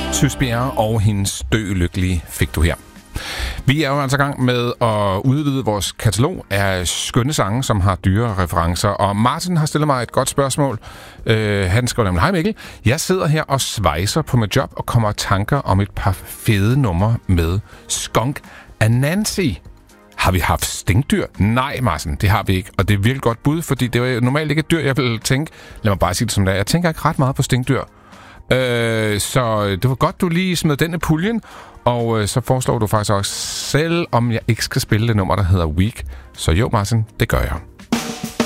Søsbjerg og hendes Dø Lykkelig fik du her. Vi er jo altså i gang med at udvide vores katalog af skønne sange, som har dyre referencer. Og Martin har stillet mig et godt spørgsmål. Han skrev nemlig: Hej Mikkel, jeg sidder her og svejser på mit job og kommer i tanker om et par fede numre med Skunk Anansi. Har vi haft stinkdyr? Nej, Martin, det har vi ikke. Og det er virkelig godt bud, fordi det er normalt ikke et dyr, jeg vil tænke. Lad mig bare sige det som det er. Jeg tænker ikke ret meget på stinkdyr. Så det var godt, du lige smed den i puljen. Og så foreslår du faktisk også selv, om jeg ikke skal spille det nummer, der hedder Weak. Så jo, Martin, det gør jeg.